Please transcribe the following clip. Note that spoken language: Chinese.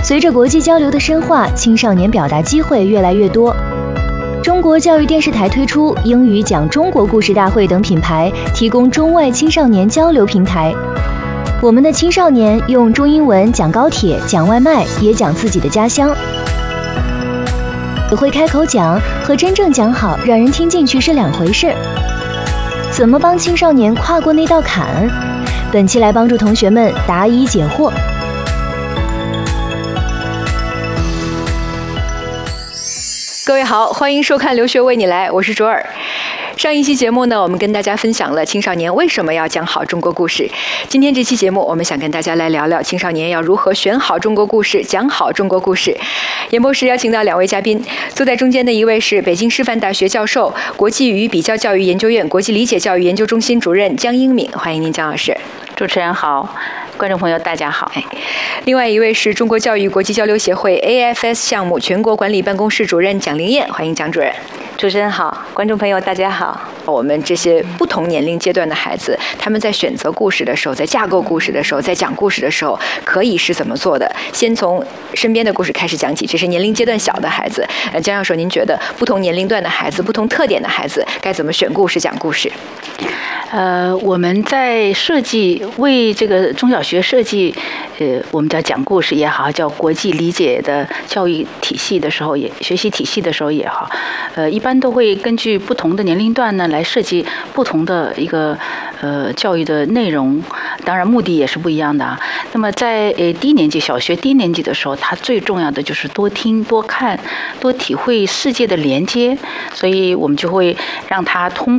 随着国际交流的深化，青少年表达机会越来越多。中国教育电视台推出英语讲中国故事大会等品牌，提供中外青少年交流平台。我们的青少年用中英文讲高铁、讲外卖，也讲自己的家乡。会开口讲和真正讲好，让人听进去是两回事。怎么帮青少年跨过那道坎？本期来帮助同学们答疑解惑。 各位好，欢迎收看《留学为你来》，我是卓尔。上一期节目呢，我们跟大家分享了青少年为什么要讲好中国故事。今天这期节目，我们想跟大家来聊聊青少年要如何选好中国故事，讲好中国故事。演播室邀请到两位嘉宾，坐在中间的一位是北京师范大学教授、国际与比较教育研究院国际理解教育研究中心主任江英敏，欢迎您，江老师。 主持人好，观众朋友大家好。 另外一位是中国教育国际交流协会 AFS 项目全国管理办公室主任蒋玲燕，欢迎蒋主任。 主持人好，观众朋友大家好。 我们这些不同年龄阶段的孩子，他们在选择故事的时候，在架构故事的时候，在讲故事的时候，可以是怎么做的？先从身边的故事开始讲起，这是年龄阶段小的孩子。江教授，您觉得不同年龄段的孩子、不同特点的孩子该怎么选故事、讲故事？ 我们在设计为这个中小学设计，我们叫讲故事也好，叫国际理解的教育体系的时候，也学习体系的时候也好，一般都会根据不同的年龄段呢来设计不同的一个教育的内容，当然目的也是不一样的啊。那么在低年级小学低年级的时候，它最重要的就是多听、多看、多体会世界的连接，所以我们就会让他通